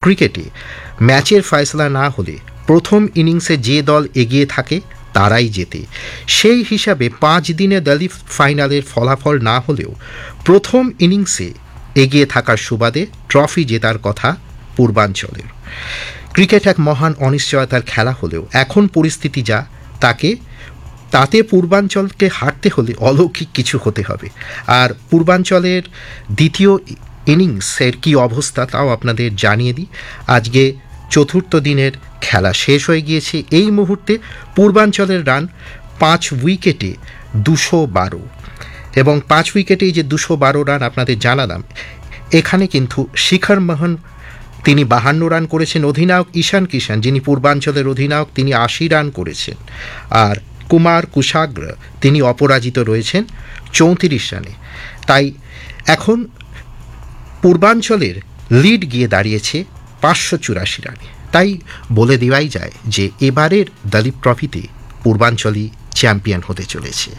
ক্রিকেটে ম্যাচের ফয়সলা না হলে প্রথম ইনিংসে যে দল এগিয়ে থাকে তারাই জেতে। সেই হিসাবে 5 দিনে দলীয় ফাইনালের ফলাফল না হলেও প্রথম ইনিংসে এগিয়ে থাকার সুবাদে ট্রফি জেতার কথা পূর্বাঞ্চলের। ক্রিকেট এক মহান অনিশ্চয়তার খেলা হলেও এখন পরিস্থিতি যা তাতে পূর্বাঞ্চলকে হারতে হলে অলৌকিক কিছু হতে হবে। আর পূর্বাঞ্চলের দ্বিতীয় ইনিংসের কি অবস্থা তাও আপনাদের জানিয়ে দিই। আজকে চতুর্থ দিনের খেলা শেষ হয়ে গিয়েছে। এই মুহূর্তে পূর্বাঞ্চলের রান 5 উইকেটে 212, এবং 5 উইকেটেই যে 212 রান আপনাদের জানালাম, এখানে কিন্তু শিখর মোহন তিনি 52 রান করেছেন। অধিনায়ক ঈশান কিষান যিনি পূর্বাঞ্চলের অধিনায়ক তিনি 80 রান করেছেন। আর কুমার কুশাগ্র তিনি অপরাজিত রয়েছেন 34 রানে। তাই এখন পূর্বাঞ্চলের লিড গিয়ে দাঁড়িয়েছে 584 রানে। তাই বলে দেওয়াই যায় যে এবারের দলীপ ট্রফিতে পূর্বাঞ্চলই চ্যাম্পিয়ন হতে চলেছে।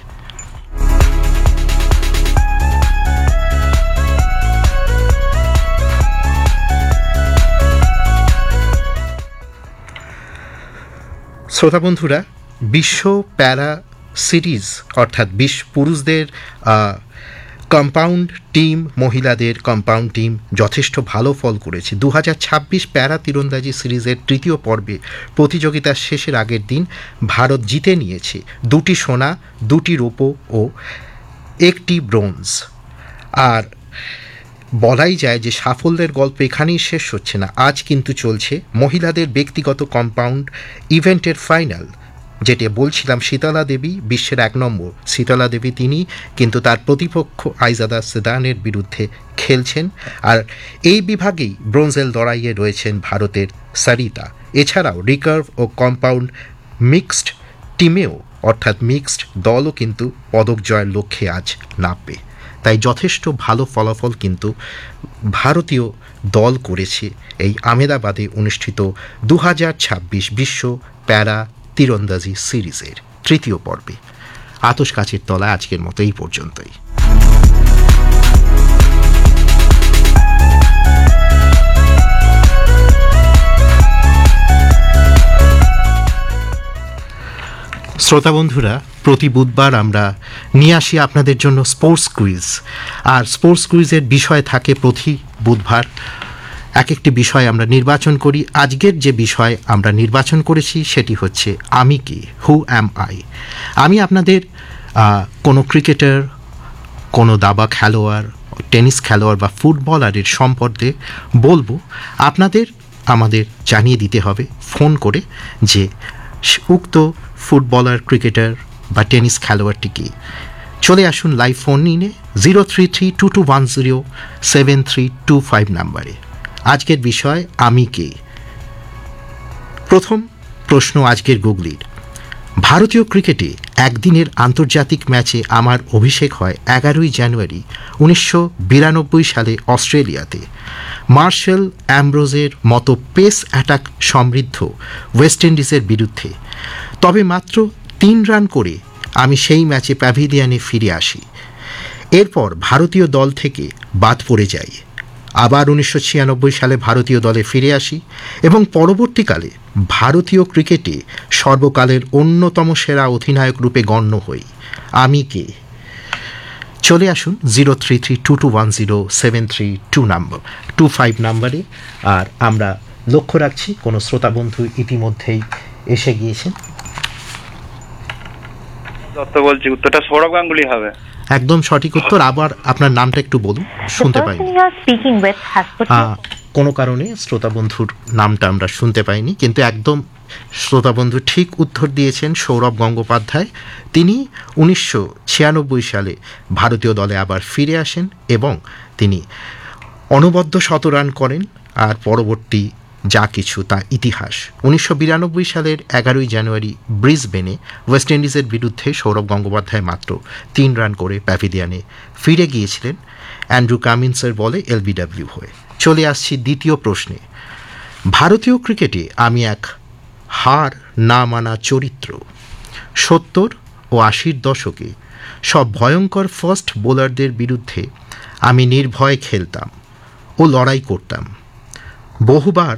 শ্রোতা বন্ধুরা, বিশ্ব প্যারা সিরিজ অর্থাৎ পুরুষদের কম্পাউন্ড টিম, মহিলাদের কম্পাউন্ড টিম যথেষ্ট ভালো ফল করেছে। 2026 প্যারা তীরন্দাজি সিরিজের তৃতীয় পর্বে প্রতিযোগিতার শেষের আগের দিন ভারত জিতে নিয়েছে 2টি সোনা, 2টি রৌপ্য ও 1টি ব্রোঞ্জ। আর বলাই যায় যে সাফল্যের গল্প এখানেই শেষ হচ্ছে না। আজ কিন্তু চলছে মহিলাদের ব্যক্তিগত কম্পাউন্ড ইভেন্টের ফাইনাল, যেটা বলছিলাম শীতলা দেবী বিশ্বের 1 নম্বর। শীতলা দেবী তিনি কিন্তু তার প্রতিপক্ষ আইজাদা সেদানের বিরুদ্ধে খেলছেন। আর এই বিভাগেই ব্রোঞ্জের লড়াইয়ে রয়েছেন ভারতের সরিতা। এছাড়াও রিকার্ভ ও কম্পাউন্ড মিক্সড টিমেও অর্থাৎ মিক্সড দলও কিন্তু পদক জয়ের লক্ষ্যে আজ নামবে। তাই যথেষ্ট ভালো ফলাফল কিন্তু ভারতীয় দল করেছে এই আহমেদাবাদে অনুষ্ঠিত 2026 বিশ্ব প্যারা তীরন্দাজি সিরিজের তৃতীয় পর্বে। আতশ কাচের তলায় আজকের মতো এই পর্যন্তই। শ্রোতা বন্ধুরা, প্রতি বুধবার আমরা নিয়ে আসি আপনাদের জন্য স্পোর্টস কুইজ। আর স্পোর্টস কুইজের বিষয় থাকে প্রতি বুধবার এক একটি বিষয় আমরা নির্বাচন করি। আজকের যে বিষয় আমরা নির্বাচন করেছি সেটি হচ্ছে আমি কে, হু অ্যাম আই। আমি আপনাদের কোনো ক্রিকেটার, কোনো দাবা খেলোয়াড়, টেনিস খেলোয়াড় বা ফুটবলারের সম্পর্কে বলবো। আপনাদের আমাদের জানিয়ে দিতে হবে ফোন করে যে উক্ত ফুটবলার, ক্রিকেটার বা টেনিস খেলোয়াড়টিকে। চলে আসুন লাইভ ফোন নিয়ে 0332210732 নাম্বারে। আজকের বিষয় আমি কে। প্রথম প্রশ্ন আজকের গুগলির। ভারতীয় ক্রিকেটে একদিনের আন্তর্জাতিক ম্যাচে আমার অভিষেক হয় 11 জানুয়ারি 1992 সালে অস্ট্রেলিয়াতে মার্শাল অ্যামব্রোজের মতো পেস অ্যাটাক সমৃদ্ধ ওয়েস্ট ইন্ডিজের বিরুদ্ধে। তবে মাত্র 3 রান করে আমি সেই ম্যাচে প্যাভিলিয়নে ফিরে আসি। এরপর ভারতীয় দল থেকে বাদ পড়ে যাই। আবার 1996 সালে ভারতীয় দলে ফিরে আসি এবং পরবর্তীকালে ভারতীয় ক্রিকেটে সর্বকালের অন্যতম সেরা অধিনায়ক রূপে গণ্য হই। আমি কে? চলে আসুন 0332210732 নাম্বারে। আর আমরা লক্ষ্য রাখছি কোনো শ্রোতা বন্ধু ইতিমধ্যেই এসে গিয়েছেন। দত্ত বলছি, উত্তরটা সৌরভ গাঙ্গুলি হবে। একদম সঠিক উত্তর। আবার আপনার নামটা একটু বলুন, শুনতে পাইনি। কোনো কারণে শ্রোতা বন্ধুর নামটা আমরা শুনতে পাইনি, কিন্তু একদম শ্রোতা বন্ধু ঠিক উত্তর দিয়েছেন সৌরভ গঙ্গোপাধ্যায়। তিনি 1996 সালে ভারতীয় দলে আবার ফিরে আসেন এবং তিনি অনবদ্য 100 রান করেন। আর পরবর্তী যা কিছু তা ইতিহাস। 1992 সালের 11 জানুয়ারি ব্রিসবেনে ওয়েস্ট ইন্ডিজের বিরুদ্ধে সৌরভ গঙ্গোপাধ্যায় মাত্র 3 রান করে প্যাভিলিয়নে ফিরে গিয়েছিলেন অ্যান্ড্রু কামিন্সের বলে এলবিডব্লিউ হয়ে। চলে আসছি দ্বিতীয় প্রশ্নে। ভারতীয় ক্রিকেটে আমি এক হার না মানা চরিত্র। 70 ও 80-র দশকে সব ভয়ঙ্কর ফাস্ট বোলারদের বিরুদ্ধে আমি নির্ভয়ে খেলতাম ও লড়াই করতাম। বহুবার